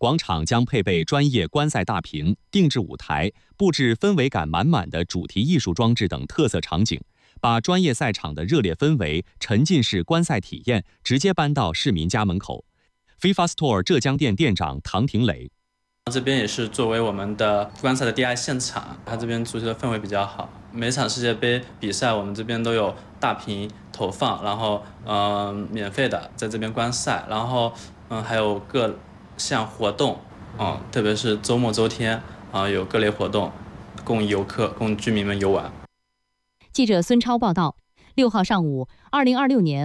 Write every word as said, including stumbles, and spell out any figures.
广场将配备专业观赛大屏、定制舞台、布置氛围感满满的主题艺术装置等特色场景，把专业赛场的热烈氛围、沉浸式观赛体验直接搬到市民家门口。FIFA Store 浙江店店长唐廷磊。 这边也是作为我们的观赛的第二现场，它这边足球的氛围比较好。每场世界杯比赛，我们这边都有大屏投放，然后嗯、呃、免费的在这边观赛，然后嗯、呃、还有各项活动，嗯，特别是周末周天啊、呃、有各类活动，供游客、供居民们游玩。 记者孙超报道，六号上午，二零二六年。